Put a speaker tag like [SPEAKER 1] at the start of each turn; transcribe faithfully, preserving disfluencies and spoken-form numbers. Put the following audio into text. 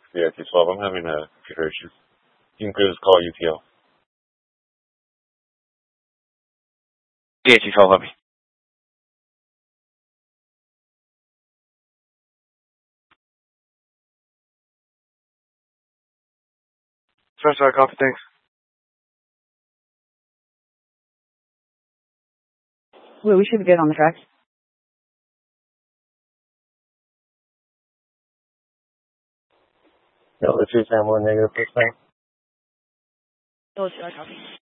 [SPEAKER 1] Yeah, T twelve. I'm having a computer issue. You can just call U T L. Yeah, T twelve, help me. Sorry, sorry, copy, thanks.
[SPEAKER 2] Well, we should be good on the tracks.
[SPEAKER 1] No, the two ten one negative percent.
[SPEAKER 2] Oh, should I copy?